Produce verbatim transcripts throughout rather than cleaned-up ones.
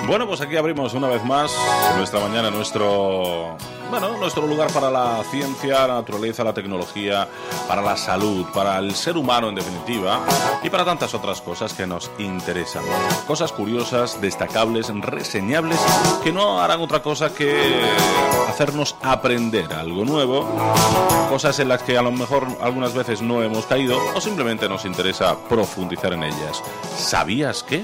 Bueno, pues aquí abrimos una vez más en nuestra mañana nuestro, bueno, nuestro lugar para la ciencia, la naturaleza, la tecnología, para la salud, para el ser humano en definitiva y para tantas otras cosas que nos interesan. Cosas curiosas, destacables, reseñables, que no harán otra cosa que hacernos aprender algo nuevo, cosas en las que a lo mejor algunas veces no hemos caído o simplemente nos interesa profundizar en ellas. ¿Sabías qué?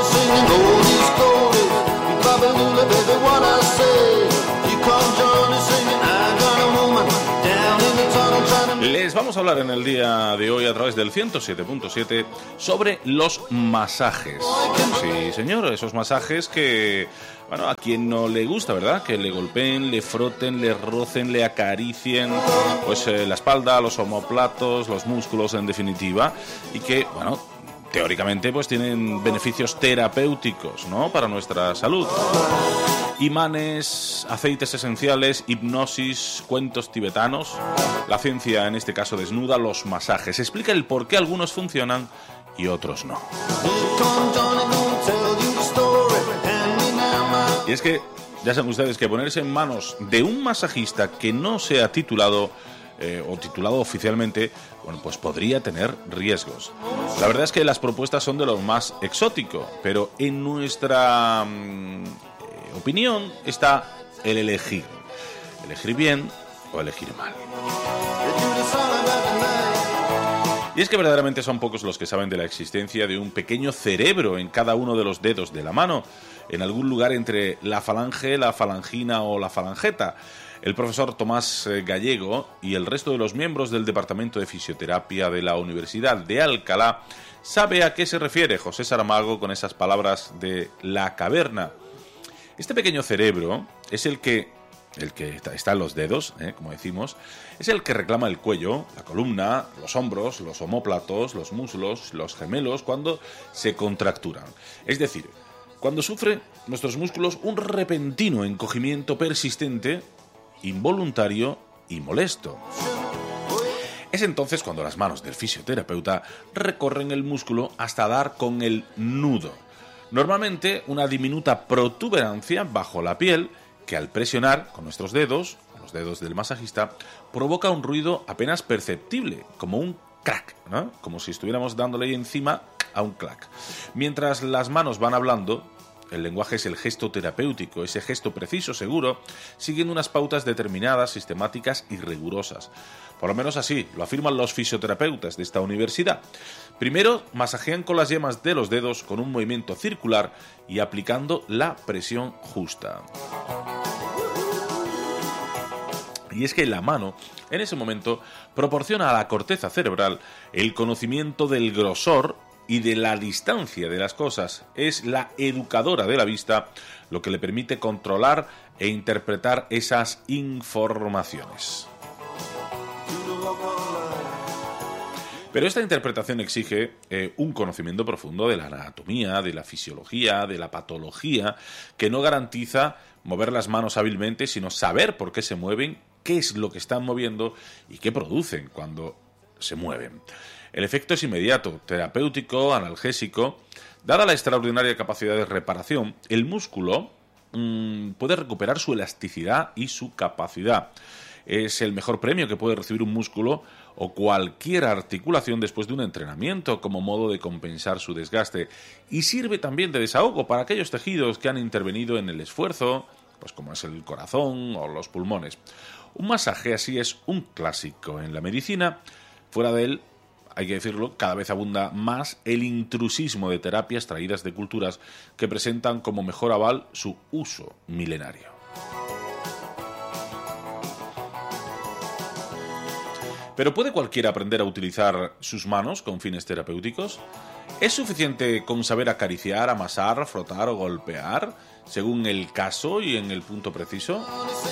Les vamos a hablar en el día de hoy a través del ciento siete punto siete sobre los masajes. Sí, señor, esos masajes que, bueno, a quien no le gusta, ¿verdad? Que le golpeen, le froten, le rocen, le acaricien, pues eh, la espalda, los omóplatos, los músculos en definitiva, y que, bueno, teóricamente pues tienen beneficios terapéuticos, ¿no?, para nuestra salud. Imanes, aceites esenciales, hipnosis, cuentos tibetanos. La ciencia en este caso desnuda los masajes, explica el por qué algunos funcionan y otros no. Y es que ya saben ustedes que ponerse en manos de un masajista que no sea titulado eh, o titulado oficialmente, bueno, pues podría tener riesgos. La verdad es que las propuestas son de lo más exótico, pero en nuestra mmm, eh, opinión está el elegir. Elegir bien o elegir mal. Y es que verdaderamente son pocos los que saben de la existencia de un pequeño cerebro en cada uno de los dedos de la mano, en algún lugar entre la falange, la falangina o la falangeta. El profesor Tomás Gallego y el resto de los miembros del Departamento de Fisioterapia de la Universidad de Alcalá sabe a qué se refiere José Saramago con esas palabras de la caverna. Este pequeño cerebro es el que, el que está, está en los dedos, ¿eh? como decimos, es el que reclama el cuello, la columna, los hombros, los omóplatos, los muslos, los gemelos cuando se contracturan. Es decir, cuando sufren nuestros músculos un repentino encogimiento persistente, involuntario y molesto. Es entonces cuando las manos del fisioterapeuta recorren el músculo hasta dar con el nudo. Normalmente una diminuta protuberancia bajo la piel que al presionar con nuestros dedos, los dedos del masajista, provoca un ruido apenas perceptible, como un crack, ¿no? Como si estuviéramos dándole encima a un clac. Mientras las manos van hablando, el lenguaje es el gesto terapéutico, ese gesto preciso, seguro, siguiendo unas pautas determinadas, sistemáticas y rigurosas. Por lo menos así lo afirman los fisioterapeutas de esta universidad. Primero, masajean con las yemas de los dedos con un movimiento circular y aplicando la presión justa. Y es que la mano, en ese momento, proporciona a la corteza cerebral el conocimiento del grosor y de la distancia de las cosas. Es la educadora de la vista, lo que le permite controlar e interpretar esas informaciones. Pero esta interpretación exige eh, un conocimiento profundo de la anatomía, de la fisiología, de la patología, que no garantiza mover las manos hábilmente, sino saber por qué se mueven, qué es lo que están moviendo y qué producen cuando se mueven. El efecto es inmediato, terapéutico, analgésico. Dada la extraordinaria capacidad de reparación, el músculo mmm, puede recuperar su elasticidad y su capacidad. Es el mejor premio que puede recibir un músculo o cualquier articulación después de un entrenamiento como modo de compensar su desgaste. Y sirve también de desahogo para aquellos tejidos que han intervenido en el esfuerzo, pues como es el corazón o los pulmones. Un masaje así es un clásico en la medicina. Fuera de él, hay que decirlo, cada vez abunda más el intrusismo de terapias traídas de culturas que presentan como mejor aval su uso milenario. ¿Pero puede cualquiera aprender a utilizar sus manos con fines terapéuticos? ¿Es suficiente con saber acariciar, amasar, frotar o golpear, según el caso y en el punto preciso?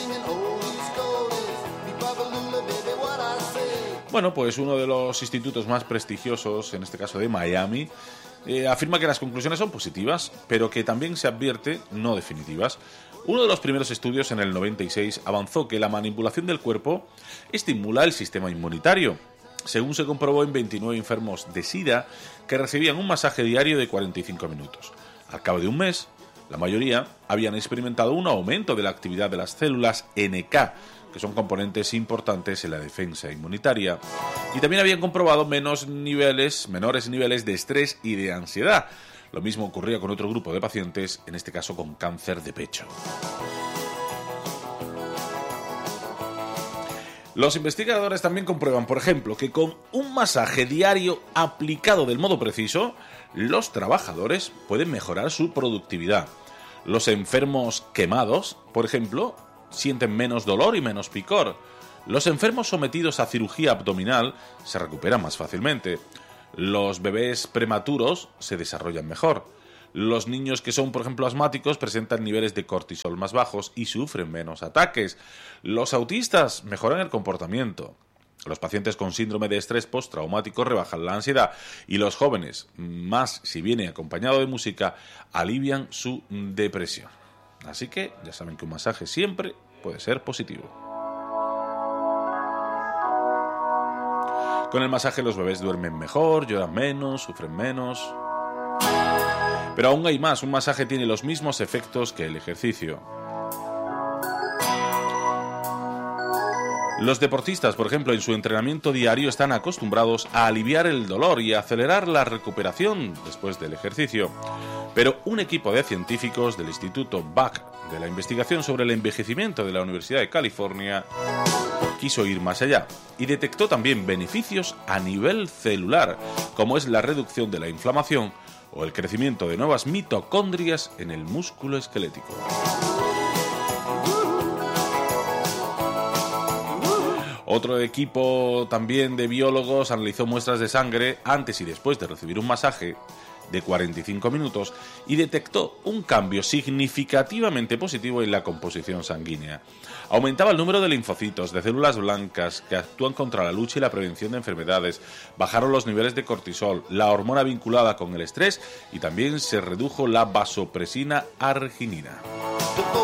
Bueno, pues uno de los institutos más prestigiosos, en este caso de Miami, eh, afirma que las conclusiones son positivas, pero que también se advierte no definitivas. Uno de los primeros estudios en el noventa y seis avanzó que la manipulación del cuerpo estimula el sistema inmunitario, según se comprobó en veintinueve enfermos de SIDA que recibían un masaje diario de cuarenta y cinco minutos. Al cabo de un mes, La mayoría habían experimentado un aumento de la actividad de las células N K, que son componentes importantes en la defensa inmunitaria, y también habían comprobado menos niveles, menores niveles de estrés y de ansiedad. Lo mismo ocurría con otro grupo de pacientes, en este caso con cáncer de pecho. Los investigadores también comprueban, por ejemplo, que con un masaje diario aplicado del modo preciso, los trabajadores pueden mejorar su productividad. Los enfermos quemados, por ejemplo, sienten menos dolor y menos picor. Los enfermos sometidos a cirugía abdominal se recuperan más fácilmente. Los bebés prematuros se desarrollan mejor. Los niños que son, por ejemplo, asmáticos presentan niveles de cortisol más bajos y sufren menos ataques. Los autistas mejoran el comportamiento. Los pacientes con síndrome de estrés postraumático rebajan la ansiedad y los jóvenes, más si viene acompañado de música, alivian su depresión. Así que ya saben que un masaje siempre puede ser positivo. Con el masaje los bebés duermen mejor, lloran menos, sufren menos. Pero aún hay más, un masaje tiene los mismos efectos que el ejercicio. Los deportistas, por ejemplo, en su entrenamiento diario están acostumbrados a aliviar el dolor y a acelerar la recuperación después del ejercicio. Pero un equipo de científicos del Instituto Buck de la Investigación sobre el Envejecimiento de la Universidad de California quiso ir más allá y detectó también beneficios a nivel celular, como es la reducción de la inflamación o el crecimiento de nuevas mitocondrias en el músculo esquelético. Otro equipo también de biólogos analizó muestras de sangre antes y después de recibir un masaje de cuarenta y cinco minutos y detectó un cambio significativamente positivo en la composición sanguínea. Aumentaba el número de linfocitos, de células blancas que actúan contra la lucha y la prevención de enfermedades, bajaron los niveles de cortisol, la hormona vinculada con el estrés y también se redujo la vasopresina arginina.